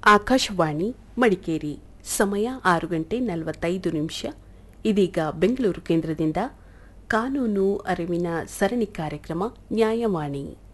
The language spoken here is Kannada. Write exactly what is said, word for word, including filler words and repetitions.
ಆಕಾಶವಾಣಿ ಮಡಿಕೇರಿ. ಸಮಯ ಆರು ಗಂಟೆ ನಲವತ್ತೈದು ನಿಮಿಷ. ಇದೀಗ ಬೆಂಗಳೂರು ಕೇಂದ್ರದಿಂದ ಕಾನೂನು ಅರಿವಿನ ಸರಣಿ ಕಾರ್ಯಕ್ರಮ ನ್ಯಾಯವಾಣಿ.